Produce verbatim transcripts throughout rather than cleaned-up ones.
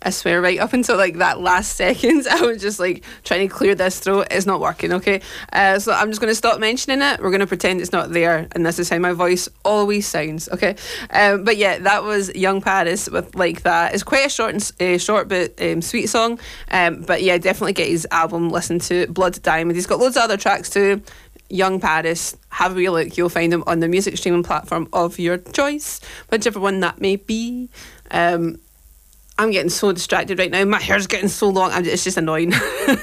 I swear, right up until like that last second, I was just like trying to clear this throat. It's not working, okay? Uh, so I'm just going to stop mentioning it. We're going to pretend it's not there, and this is how my voice always sounds, okay? Um, but yeah, that was Young Paris with Like That. It's quite a short, and, uh, short but um, sweet song. Um, but yeah, definitely get his album, listen to Blood Diamond. He's got loads of other tracks too. Young Paris, have a wee look. You'll find him on the music streaming platform of your choice, whichever one that may be. Um, I'm getting so distracted right now. My hair's getting so long. I'm, it's just annoying.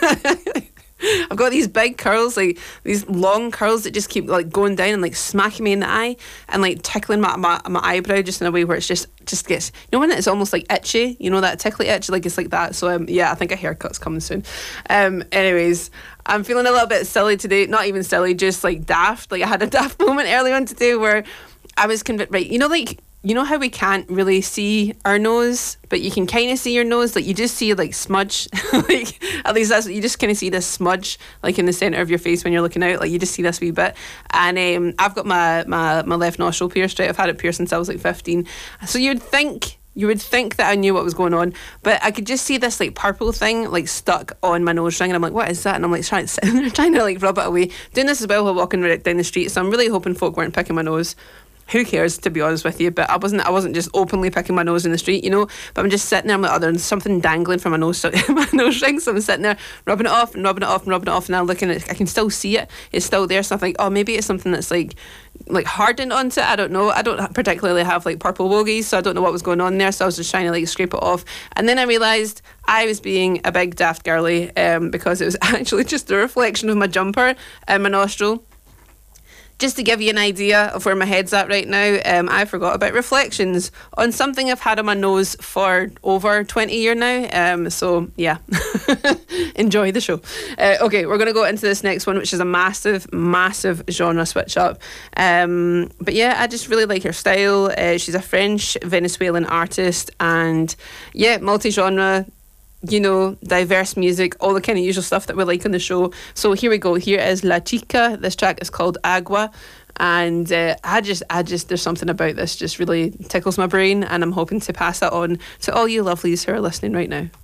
I've got these big curls, like these long curls that just keep like going down and like smacking me in the eye and like tickling my, my, my eyebrow just in a way where it's just just gets, you know when it's almost like itchy, you know that tickly itch, like it's like that. So um, yeah, I think a haircut's coming soon. Um, anyways, I'm feeling a little bit silly today. Not even silly, just like daft. Like I had a daft moment earlier on today where I was convinced, right, you know like you know how we can't really see our nose, but you can kind of see your nose, like you just see like smudge, like at least that's, you just kind of see this smudge like in the centre of your face when you're looking out, like you just see this wee bit. And um, I've got my, my, my left nostril pierced, right? I've had it pierced since I was like fifteen. So you'd think, you would think that I knew what was going on, but I could just see this like purple thing like stuck on my nose ring, and I'm like, what is that? And I'm like trying to, trying to like rub it away. Doing this as well while walking right down the street, so I'm really hoping folk weren't picking my nose. Who cares, to be honest with you? But I wasn't I wasn't just openly picking my nose in the street, you know. But I'm just sitting there, I'm like, oh, there's something dangling from my nose my nose ring. So I'm sitting there rubbing it off and rubbing it off and rubbing it off, and I'm looking at it, I can still see it. It's still there. So I'm like, oh, maybe it's something that's like like hardened onto it. I don't know. I don't particularly have like purple wogies, so I don't know what was going on there. So I was just trying to like scrape it off. And then I realised I was being a big daft girly um, because it was actually just a reflection of my jumper and my nostril. Just to give you an idea of where my head's at right now, um, I forgot about reflections on something I've had on my nose for over twenty years now. Um, so, yeah, enjoy the show. Uh, okay, we're going to go into this next one, which is a massive, massive genre switch up. Um, but yeah, I just really like her style. Uh, she's a French Venezuelan artist and, yeah, multi-genre, you know, diverse music, all the kind of usual stuff that we like on the show. So here we go. Here is La Chica. This track is called Agua. And uh, I just, I just, there's something about this just really tickles my brain, and I'm hoping to pass that on to all you lovelies who are listening right now.